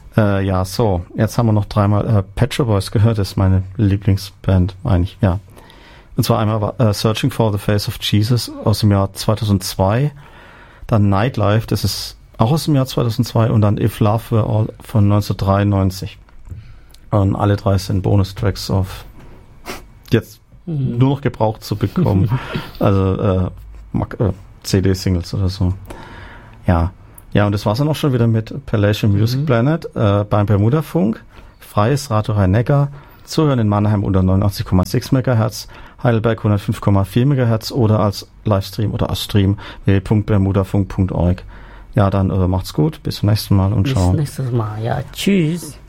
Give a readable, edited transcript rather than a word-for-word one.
Ja, so, jetzt haben wir noch dreimal Pet Shop Boys gehört, das ist meine Lieblingsband, eigentlich, ja. Und zwar einmal Searching for the Face of Jesus aus dem Jahr 2002, dann Nightlife, das ist auch aus dem Jahr 2002 und dann If Love Were All von 1993. Und alle drei sind Bonustracks auf jetzt nur noch gebraucht zu bekommen. Also CD-Singles oder so. Ja. Ja, und das war's dann auch schon wieder mit Palatial Music Planet beim Bermuda-Funk. Freies Radio Rhein-Neckar. Zuhören in Mannheim unter 89,6 MHz, Heidelberg 105,4 MHz oder als Livestream oder als Stream www.bermudafunk.org. Ja, dann macht's gut. Bis zum nächsten Mal und ciao. Bis nächstes Mal. Ja, tschüss.